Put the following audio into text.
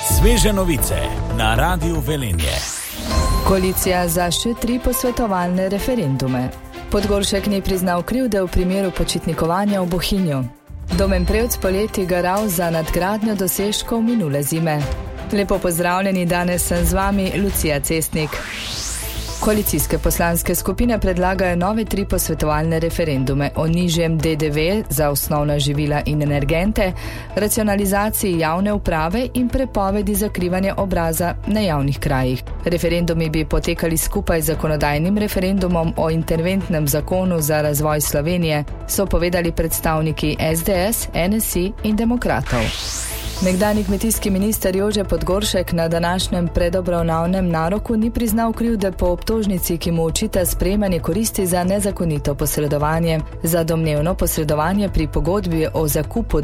Sveže novice na Radiu Velenje. Koalicija za še 3 posvetovalne referendume. Podgoršek ni priznal krivde v primeru počitnikovanja v Bohinju. Domen Prevc poleti garal za nadgradnjo dosežkov minule zime. Lepo pozdravljeni, danes sem z vami Lucija Cestnik. Koalicijske poslanske skupine predlagajo nove 3 posvetovalne referendume o nižjem DDV za osnovna živila in energente, racionalizaciji javne uprave in prepovedi zakrivanja obraza na javnih krajih. Referendumi bi potekali skupaj z zakonodajnim referendumom o interventnem zakonu za razvoj Slovenije, so povedali predstavniki SDS, NSI in Demokratov. Nekdanji kmetijski minister Jože Podgoršek na današnjem predobravnavnem naroku ni priznal krivde po obtožnici, ki mu očita sprejemanje koristi za nezakonito posredovanje. Za domnevno posredovanje pri pogodbi o zakupu